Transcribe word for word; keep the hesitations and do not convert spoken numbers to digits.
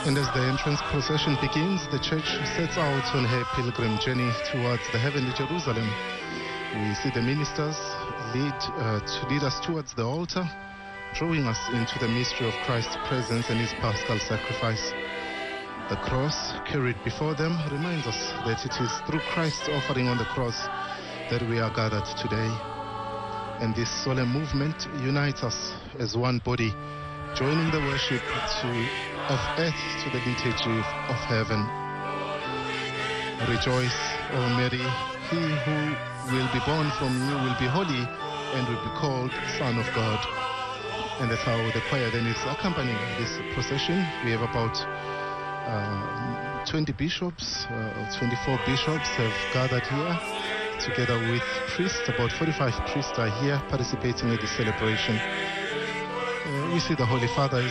And as the entrance procession begins, the church sets out on her pilgrim journey towards the heavenly Jerusalem. We see the ministers lead uh, to lead us towards the altar, drawing us into the mystery of Christ's presence and his paschal sacrifice. The cross carried before them reminds us that it is through Christ's offering on the cross that we are gathered today. And this solemn movement unites us as one body, joining the worship to, of earth to the liturgy of heaven. Rejoice, O Mary, he who will be born from you will be holy and will be called Son of God. And that's how the choir then is accompanying this procession. We have about uh, twenty bishops, uh, twenty-four bishops have gathered here together with priests. About forty-five priests are here participating in the celebration. Uh, we see the Holy Father is